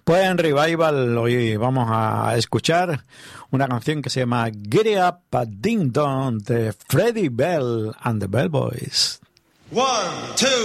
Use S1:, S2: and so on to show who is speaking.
S1: Pues en Revival hoy vamos a escuchar una canción que se llama Giddy Up a Ding Dong de Freddie Bell and the Bell Boys.
S2: 1, 2